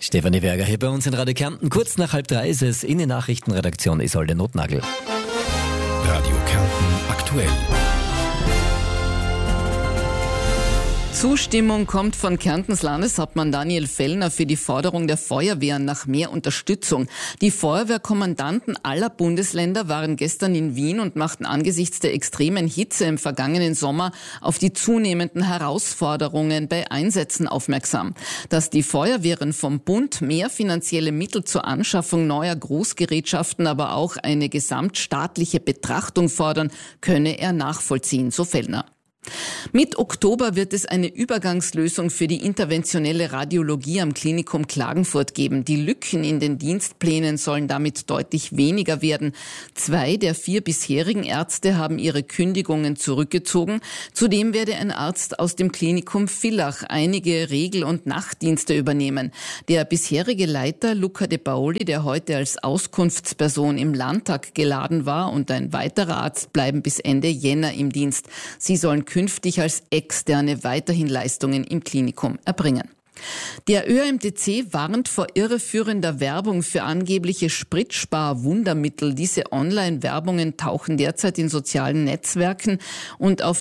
Stefanie Berger hier bei uns in Radio Kärnten. Kurz nach 2:30 ist es in der Nachrichtenredaktion Isolde Notnagel. Radio Kärnten aktuell. Zustimmung kommt von Kärntens Landeshauptmann Daniel Fellner für die Forderung der Feuerwehren nach mehr Unterstützung. Die Feuerwehrkommandanten aller Bundesländer waren gestern in Wien und machten angesichts der extremen Hitze im vergangenen Sommer auf die zunehmenden Herausforderungen bei Einsätzen aufmerksam. Dass die Feuerwehren vom Bund mehr finanzielle Mittel zur Anschaffung neuer Großgerätschaften, aber auch eine gesamtstaatliche Betrachtung fordern, könne er nachvollziehen, so Fellner. Mit Oktober wird es eine Übergangslösung für die interventionelle Radiologie am Klinikum Klagenfurt geben. Die Lücken in den Dienstplänen sollen damit deutlich weniger werden. 2 der 4 bisherigen Ärzte haben ihre Kündigungen zurückgezogen. Zudem werde ein Arzt aus dem Klinikum Villach einige Regel- und Nachtdienste übernehmen. Der bisherige Leiter Luca De Paoli, der heute als Auskunftsperson im Landtag geladen war, und ein weiterer Arzt bleiben bis Ende Jänner im Dienst. Sie sollen künftig als Externe weiterhin Leistungen im Klinikum erbringen. Der ÖMTC warnt vor irreführender Werbung für angebliche Spritspar-Wundermittel. Diese Online-Werbungen tauchen derzeit in sozialen Netzwerken und auf